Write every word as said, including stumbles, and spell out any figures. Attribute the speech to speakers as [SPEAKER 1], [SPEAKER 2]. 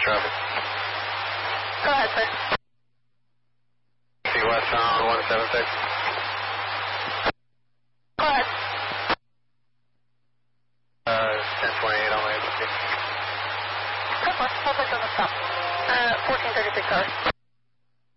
[SPEAKER 1] traffic.
[SPEAKER 2] Go ahead, sir.
[SPEAKER 1] See west on one seven six.
[SPEAKER 2] Go ahead.
[SPEAKER 1] Uh, ten twenty-eight on my agency.
[SPEAKER 2] Go for it. Hold it on the stop. Uh, fourteen thirty-six hours.